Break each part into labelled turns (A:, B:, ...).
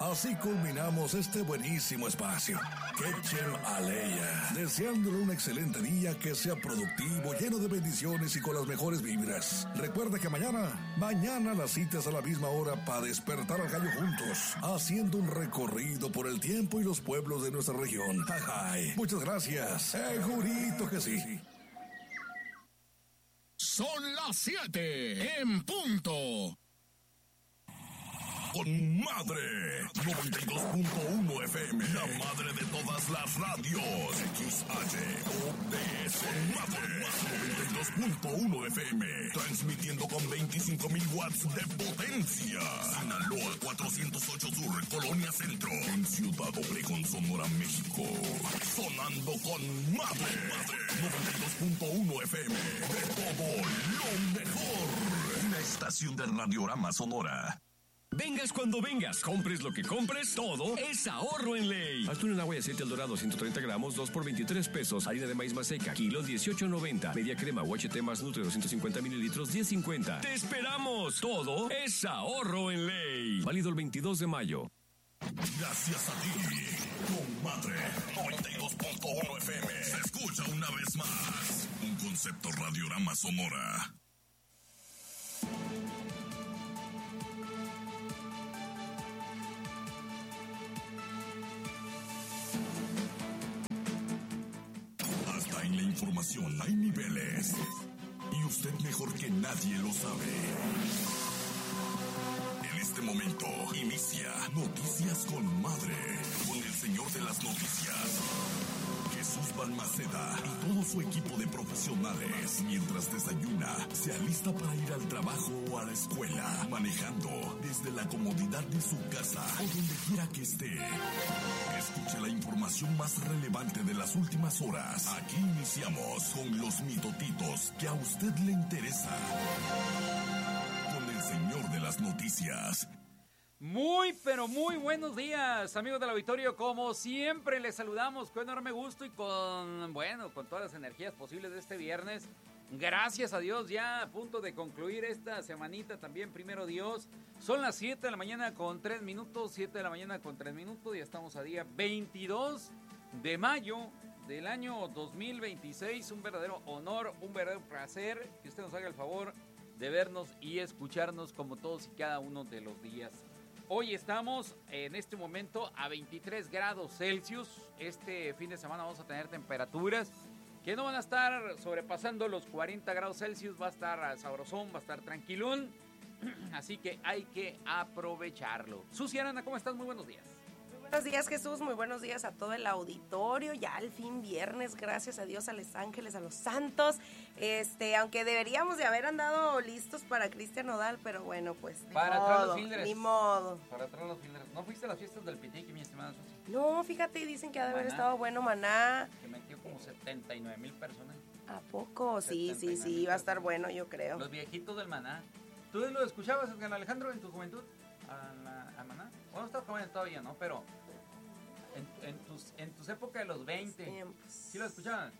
A: Así culminamos este buenísimo espacio. Ketchem Aleya, deseándole un excelente día, que sea productivo, lleno de bendiciones y con las mejores vibras. Recuerda que mañana las citas a la misma hora para despertar al gallo juntos, haciendo un recorrido por el tiempo y los pueblos de nuestra región. Ay, muchas gracias. Segurito que sí.
B: Son las 7 en punto.
A: Con Madre 92.1 FM, la madre de todas las radios. XHOTS Madre 92.1 FM, transmitiendo con 25,000 watts de potencia. Sinaloa 408 Sur, Colonia Centro, en Ciudad Obregón, Sonora, México. Sonando con Madre 92.1 FM, de todo lo mejor. Una estación de Radiorama Sonora.
C: Vengas cuando vengas, compres lo que compres, todo es ahorro en Ley. Atún en agua y aceite El Dorado, 130 gramos, 2 por 23 pesos. Harina de maíz maseca, kilo, 18.90. Media crema UHT más Nutre, 250 mililitros, 10.50. ¡Te esperamos! Todo es ahorro en Ley. Válido el 22 de mayo.
A: Gracias a ti, con Madre 92.1 FM. Se escucha una vez más. Un concepto Radiorama Sonora. En la información hay niveles, y usted mejor que nadie lo sabe. En este momento inicia Noticias con Madre, con el señor de las noticias, Jesús Balmaceda, y todo su equipo de profesionales. Mientras desayuna, se alista para ir al trabajo o a la escuela, manejando desde la comodidad de su casa o donde quiera que esté. Escuche la información más relevante de las últimas horas. Aquí iniciamos con los mitotitos que a usted le interesa. Con el señor de las noticias.
D: Muy, pero muy buenos días, amigos del auditorio. Como siempre, les saludamos con enorme gusto y con todas las energías posibles de este viernes. Gracias a Dios, ya a punto de concluir esta semanita también, primero Dios. Son las 7 de la mañana con 3 minutos, 7 de la mañana con 3 minutos, y estamos a día 22 de mayo del año 2026. Un verdadero honor, un verdadero placer que usted nos haga el favor de vernos y escucharnos como todos y cada uno de los días. Hoy estamos en este momento a 23 grados Celsius. Este fin de semana vamos a tener temperaturas que no van a estar sobrepasando los 40 grados Celsius. Va a estar sabrosón, va a estar tranquilón. Así que hay que aprovecharlo. Susi Arana, ¿cómo estás? Muy buenos días.
E: Muy buenos días, Jesús. Muy buenos días a todo el auditorio. Ya al fin viernes, gracias a Dios, a los ángeles, a los santos. Aunque deberíamos de haber andado listos para Cristian Nodal, pero bueno, pues
D: para atrás los fielders.
E: Ni modo.
D: Para atrás los fielders. ¿No fuiste a las fiestas del Pitique, mi estimada Susi?
E: No, fíjate, dicen que ha de haber estado bueno Maná.
D: Que metió como 79,000 personas.
E: ¿A poco? Sí, va a estar bueno, yo creo.
D: Los viejitos del Maná. ¿Tú lo escuchabas, Alejandro, en tu juventud? ¿A Maná? Bueno, estás joven todavía, ¿no? Pero en tus épocas de los 20, ¿sí lo escuchaban?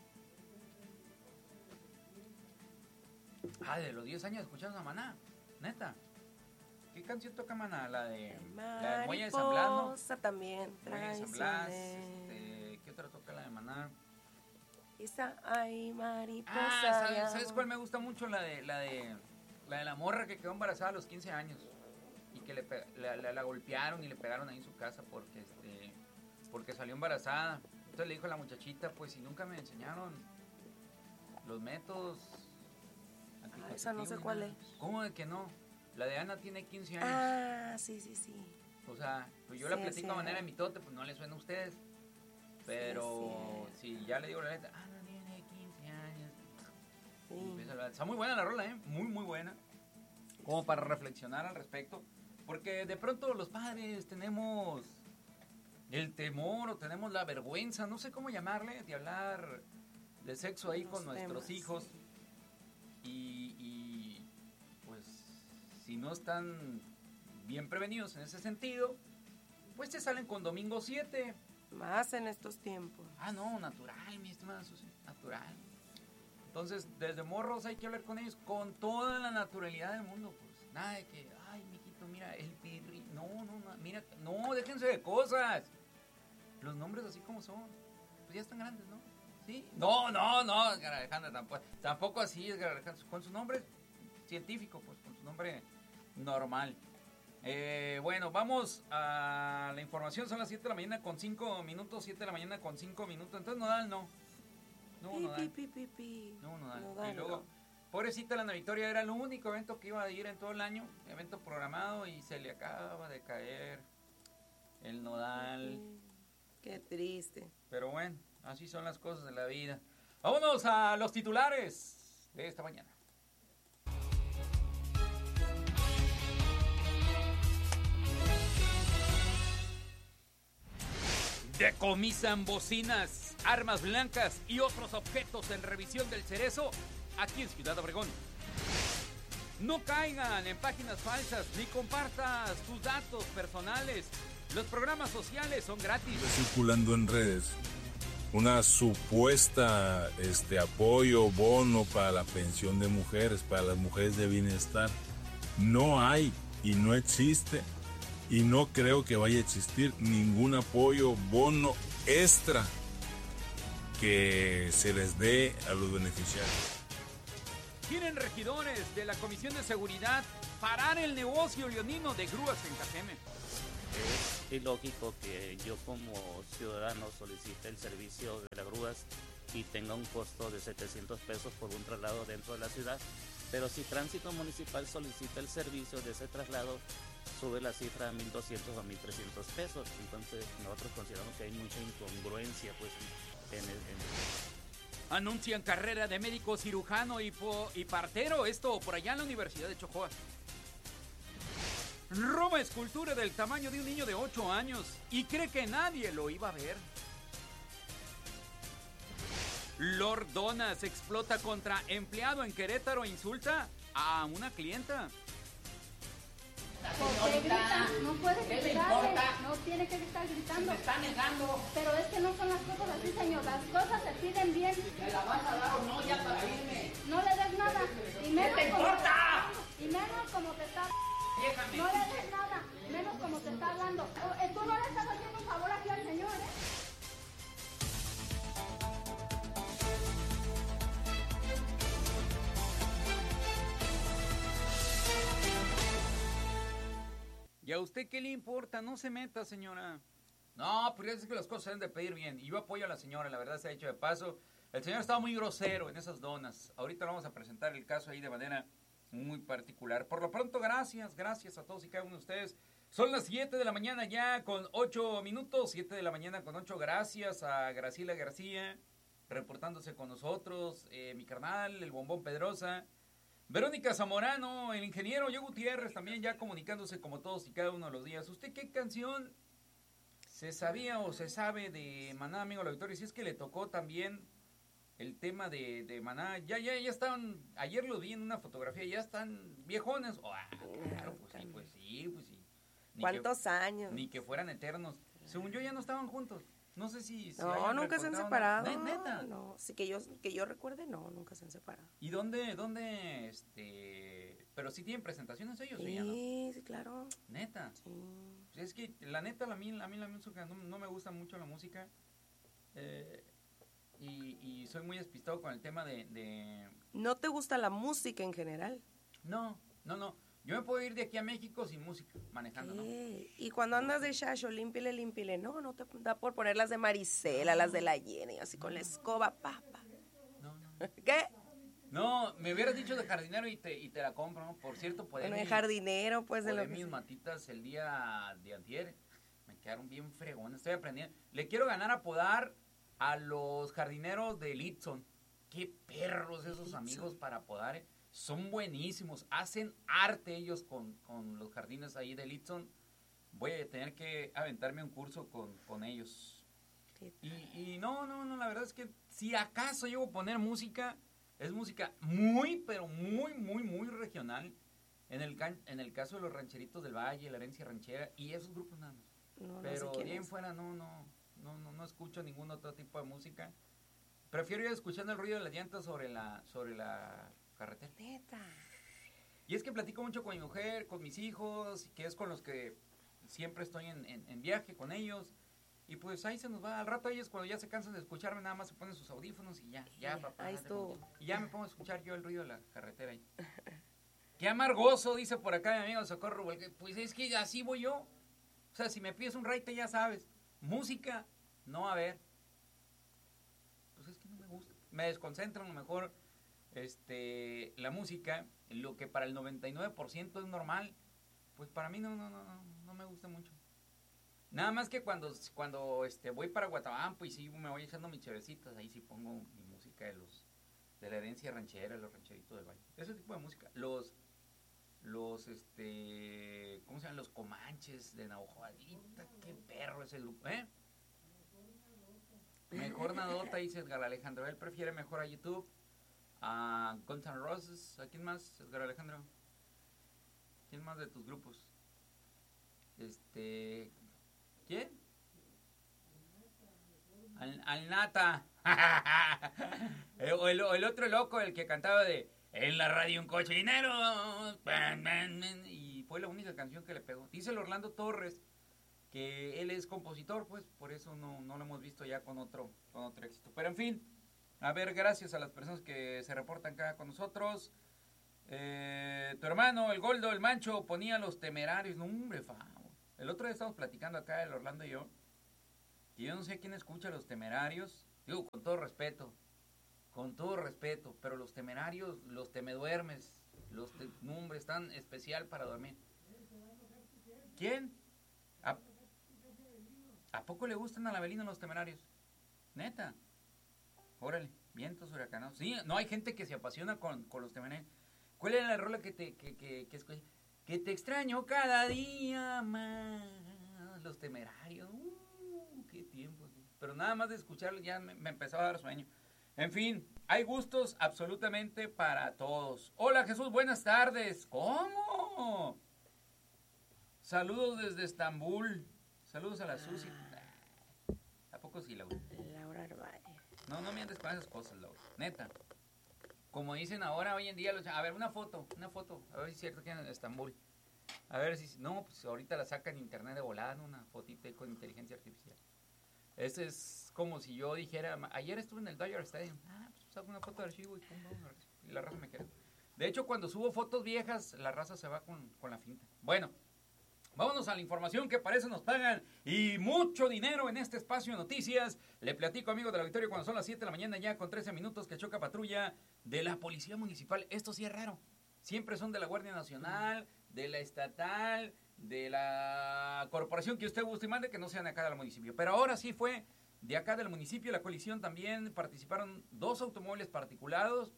D: De los 10 años escuchabas a Maná, neta. ¿Qué canción toca Maná? La de Muelle de San Blas, ¿no?
E: También.
D: Muelle de San Blas. ¿Qué otra toca la de Maná?
E: Esa, ay, mariposa.
D: ¿Sabes cuál me gusta mucho? La de la morra que quedó embarazada a los 15 años y que la golpearon y le pegaron ahí en su casa porque salió embarazada. Entonces le dijo a la muchachita, pues si nunca me enseñaron los métodos anticonceptivos.
E: Esa no sé cuál es.
D: ¿Cómo de que no? La de Ana tiene 15 años.
E: Sí.
D: O sea, pues yo la platico de manera mitote, pues no le suena a ustedes. Pero si ya le digo la letra, Ana tiene 15 años. Sí. Está muy buena la rola, muy muy buena, como para reflexionar al respecto, porque de pronto los padres tenemos el temor o tenemos la vergüenza, no sé cómo llamarle, de hablar de sexo ahí con nuestros hijos, y pues si no están bien prevenidos en ese sentido, pues te salen con domingo 7.
E: Más en estos tiempos.
D: No, natural, mi estimada Susi, natural. Entonces, desde morros hay que hablar con ellos con toda la naturalidad del mundo, pues. Nada de que, ay, mijito, mira, el pirri. No, mira, no, déjense de cosas. Los nombres así como son, pues ya están grandes, ¿no? ¿Sí? No, Edgar Alejandra, tampoco así, Edgar Alejandra, con su nombre científico, pues, con su nombre normal. Bueno, vamos a la información, son las 7 de la mañana con 5 minutos, 7 de la mañana con 5 minutos, entonces Nodal no. No, Nodal. No, Nodal. Y luego, pobrecita la Ana Victoria, era el único evento que iba a ir en todo el año, evento programado, y se le acaba de caer el Nodal.
E: Qué triste.
D: Pero bueno, así son las cosas de la vida. Vámonos a los titulares de esta mañana. Decomisan bocinas, armas blancas y otros objetos en revisión del Cerezo aquí en Ciudad Obregón. No caigan en páginas falsas ni compartas tus datos personales. Los programas sociales son gratis.
F: Circulando en redes una supuesta apoyo, bono para la pensión de mujeres, para las mujeres de bienestar. No hay y no existe. Y no creo que vaya a existir ningún apoyo, bono extra que se les dé a los beneficiarios.
D: Quieren regidores de la Comisión de Seguridad parar el negocio leonino de grúas en Cajeme.
G: Es ilógico que yo como ciudadano solicite el servicio de las grúas y tenga un costo de 700 pesos por un traslado dentro de la ciudad, pero si Tránsito Municipal solicita el servicio de ese traslado, sube la cifra a 1,200 o 1,300 pesos. Entonces nosotros consideramos que hay mucha incongruencia pues
D: Anuncian carrera de médico cirujano y partero, esto por allá en la Universidad de Chojoa. Roba escultura del tamaño de un niño de 8 años y cree que nadie lo iba a ver. Lord Donas explota contra empleado en Querétaro e insulta a una clienta.
H: Porque grita, no puede gritar, no tiene que estar gritando.
I: Me está negando.
H: Pero es que no son las cosas así, señor. Las cosas se piden bien.
I: ¿Me la vas a dar o no ya para irme?
H: No le des nada. Y menos
I: ¿Qué te importa?
H: Y menos como te está...
I: Déjame.
H: No le des nada, menos como te está hablando. Tú no le estás haciendo un favor aquí al señor, ¿eh?
D: ¿Y a usted qué le importa? No se meta, señora. No, pero es que las cosas se deben de pedir bien. Y yo apoyo a la señora, la verdad se ha hecho de paso. El señor estaba muy grosero en esas donas. Ahorita vamos a presentar el caso ahí de manera muy particular. Por lo pronto, gracias a todos y cada uno de ustedes. Son las 7 de la mañana ya con 8 minutos, 7 de la mañana con 8. Gracias a Graciela García, reportándose con nosotros, mi carnal, el Bombón Pedrosa. Verónica Zamorano, el ingeniero Yo Gutiérrez, también ya comunicándose como todos y cada uno de los días. ¿Usted qué canción se sabía o se sabe de Maná, amigo de la Victoria? Si es que le tocó también el tema de Maná. Ya están, ayer lo vi en una fotografía, ya están viejones. Oh, claro, pues sí.
E: ¿Cuántos años?
D: Ni que fueran eternos. Según yo ya no estaban juntos. No sé si
E: no, nunca se han separado.
D: ¿Neta?
E: No, sí que yo recuerde, no, nunca se han separado.
D: ¿Y dónde, pero sí tienen presentaciones ellos?
E: Sí,
D: ¿no?
E: Sí, claro.
D: ¿Neta?
E: Sí.
D: Pues es que, la neta, a mí la música, no me gusta mucho la música, y soy muy despistado con el tema de...
E: ¿No te gusta la música en general?
D: No. Yo me puedo ir de aquí a México sin música, manejando, ¿no?
E: Y cuando andas de chacho, límpile, no te da por poner las de Marisela, las de la Jenny, así con la escoba, papa.
D: No.
E: ¿Qué?
D: No, me hubieras dicho de jardinero y te la compro, ¿no? Por cierto,
E: bueno, de jardinero, pues de lo que
D: mis matitas el día de antier, me quedaron bien fregones, estoy aprendiendo. Le quiero ganar a podar a los jardineros de Litson. Qué perros esos amigos para podar, ¿eh? Son buenísimos, hacen arte ellos con los jardines ahí de Litson. Voy a tener que aventarme un curso con ellos. Y no, la verdad es que si acaso llego a poner música, es música muy, pero muy regional. En el caso de los rancheritos del Valle, la herencia ranchera y esos grupos nada más. Pero de ahí en fuera no escucho ningún otro tipo de música. Prefiero ir escuchando el ruido de las llantas sobre la carretera.
E: Neta.
D: Y es que platico mucho con mi mujer, con mis hijos, que es con los que siempre estoy en viaje con ellos. Y pues ahí se nos va. Al rato ellos cuando ya se cansan de escucharme, nada más se ponen sus audífonos y ya, papá.
E: Ahí estuvo.
D: Y ya me pongo a escuchar yo el ruido de la carretera ahí. Qué amargoso, dice por acá mi amigo Socorro. Pues es que así voy yo. O sea, si me pides un raite, ya sabes. Música, no a ver. Pues es que no me gusta. Me desconcentra a lo mejor la música, lo que para el 99% es normal. Pues para mí no me gusta mucho. Nada más que cuando voy para Guatabampo y sí me voy echando mis chevecitas, ahí sí pongo mi música de la herencia ranchera, los rancheritos del valle. Ese tipo de música. Los ¿cómo se llaman? Los Comanches de Navajoadita. Qué perro ese grupo, ¿eh? Mejor Nadota, dice Edgar Alejandro. Él prefiere mejor a YouTube, a Guns N' Roses. ¿A quién más, Edgar Alejandro? ¿Quién más de tus grupos? ¿Quién? Al Nata. el otro loco, el que cantaba de en la radio un cochinero. Y fue la única canción que le pegó. Dice el Orlando Torres que él es compositor, pues por eso no lo hemos visto ya con otro éxito. Pero en fin, a ver, gracias a las personas que se reportan acá con nosotros. Tu hermano, el Goldo, el Mancho, ponía Los Temerarios. No, hombre, el otro día estábamos platicando acá, el Orlando y yo, que yo no sé quién escucha Los Temerarios. Digo, con todo respeto, pero Los Temerarios, los temeduermes, no, hombre, están especial para dormir. ¿Quién? ¿A poco le gustan a la Avelino Los Temerarios? ¿Neta? Órale, vientos huracanados. Sí, no, hay gente que se apasiona con Los Temerarios. ¿Cuál era la rola que escogí? Que te extraño cada día más. Los Temerarios. Qué tiempo. Pero nada más de escucharlo ya me empezaba a dar sueño. En fin, hay gustos absolutamente para todos. Hola Jesús, buenas tardes. ¿Cómo? Saludos desde Estambul. Saludos a la Susi. ¿A poco sí, Laura?
E: Laura Arbaez.
D: No me andes con esas cosas, Laura. Neta. Como dicen ahora, hoy en día, a ver, una foto, a ver si es cierto que en Estambul. A ver si, no, pues ahorita la sacan en internet de volada, ¿no? Una fotita con inteligencia artificial. Ese es como si yo dijera, ayer estuve en el Dodger Stadium. Pues saco una foto de archivo y la raza me queda. De hecho, cuando subo fotos viejas, la raza se va con la finta. Bueno, vámonos a la información que para eso nos pagan y mucho dinero en este espacio de noticias. Le platico, amigos de la Victoria, cuando son las 7 de la mañana ya con 13 minutos que choca patrulla de la Policía Municipal. Esto sí es raro. Siempre son de la Guardia Nacional, de la Estatal, de la corporación que usted guste y mande, que no sean acá del municipio. Pero ahora sí fue de acá del municipio. La colisión también participaron 2 automóviles particulares,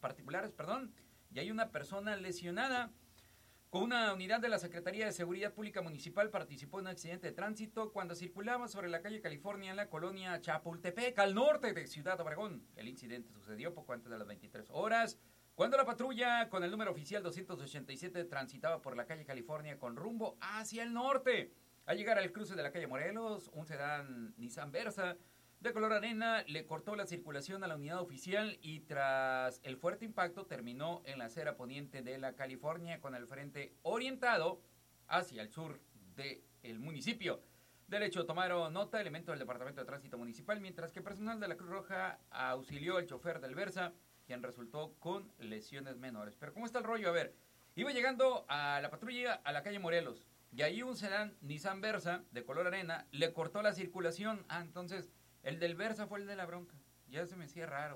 D: y hay una persona lesionada. Con una unidad de la Secretaría de Seguridad Pública Municipal participó en un accidente de tránsito cuando circulaba sobre la calle California en la colonia Chapultepec, al norte de Ciudad Obregón. El incidente sucedió poco antes de las 23 horas, cuando la patrulla con el número oficial 287 transitaba por la calle California con rumbo hacia el norte. Al llegar al cruce de la calle Morelos, un sedán Nissan Versa de color arena le cortó la circulación a la unidad oficial y tras el fuerte impacto terminó en la acera poniente de la California con el frente orientado hacia el sur del municipio. Del hecho tomaron nota elementos del Departamento de Tránsito Municipal, mientras que personal de la Cruz Roja auxilió al chofer del Versa, quien resultó con lesiones menores. Pero ¿cómo está el rollo? A ver, iba llegando a la patrulla a la calle Morelos y ahí un sedán Nissan Versa de color arena le cortó la circulación. Entonces el del Versa fue el de la bronca. Ya se me hacía raro,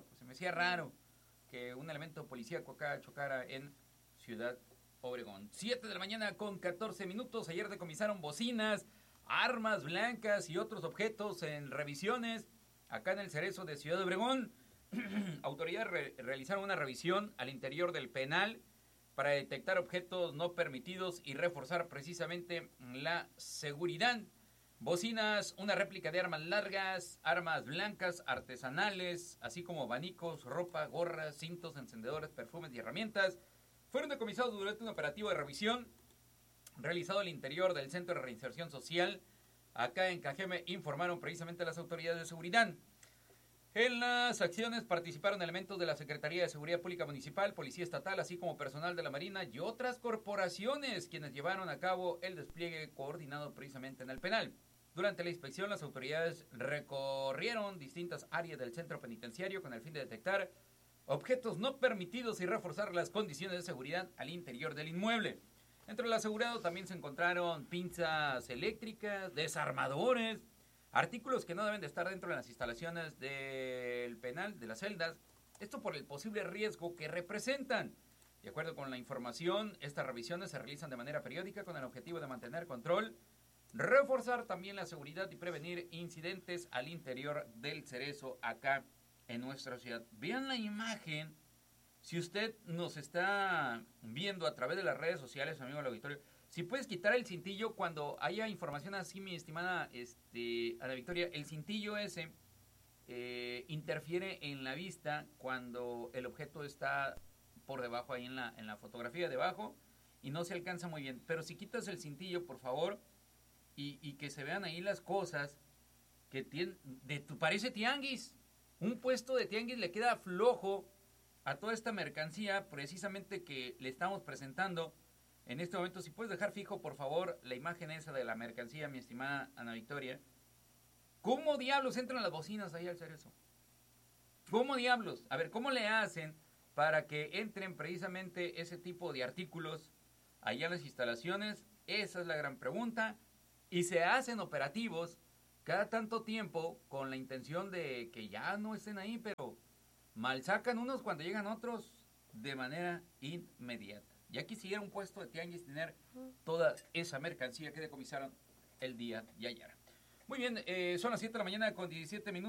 D: que un elemento policíaco acá chocara en Ciudad Obregón. 7 de la mañana con 14 minutos. Ayer decomisaron bocinas, armas blancas y otros objetos en revisiones acá en el Cerezo de Ciudad Obregón. Autoridades realizaron una revisión al interior del penal para detectar objetos no permitidos y reforzar precisamente la seguridad. Bocinas, una réplica de armas largas, armas blancas, artesanales, así como abanicos, ropa, gorras, cintos, encendedores, perfumes y herramientas, fueron decomisados durante un operativo de revisión realizado al interior del Centro de Reinserción Social. Acá en Cajeme informaron precisamente las autoridades de seguridad. En las acciones participaron elementos de la Secretaría de Seguridad Pública Municipal, Policía Estatal, así como personal de la Marina y otras corporaciones, quienes llevaron a cabo el despliegue coordinado precisamente en el penal. Durante la inspección, las autoridades recorrieron distintas áreas del centro penitenciario con el fin de detectar objetos no permitidos y reforzar las condiciones de seguridad al interior del inmueble. Entre el asegurado también se encontraron pinzas eléctricas, desarmadores, artículos que no deben de estar dentro de las instalaciones del penal, de las celdas, esto por el posible riesgo que representan. De acuerdo con la información, estas revisiones se realizan de manera periódica con el objetivo de mantener control, reforzar también la seguridad y prevenir incidentes al interior del Cerezo acá en nuestra ciudad. Vean la imagen, si usted nos está viendo a través de las redes sociales, amigo del auditorio, si puedes quitar el cintillo cuando haya información así, mi estimada Ana Victoria, el cintillo ese interfiere en la vista cuando el objeto está por debajo, ahí en la fotografía debajo, y no se alcanza muy bien. Pero si quitas el cintillo, por favor, y que se vean ahí las cosas que tienen, parece tianguis. Un puesto de tianguis le queda flojo a toda esta mercancía, precisamente que le estamos presentando en este momento. Si puedes dejar fijo, por favor, la imagen esa de la mercancía, mi estimada Ana Victoria. ¿Cómo diablos entran las bocinas ahí al Cerezo? ¿Cómo diablos? A ver, ¿cómo le hacen para que entren precisamente ese tipo de artículos allá en las instalaciones? Esa es la gran pregunta. Y se hacen operativos cada tanto tiempo con la intención de que ya no estén ahí, pero mal sacan unos cuando llegan otros de manera inmediata. Ya quisiera un puesto de tianguis tener toda esa mercancía que decomisaron el día de ayer. Muy bien, son las 7 de la mañana con 17 minutos.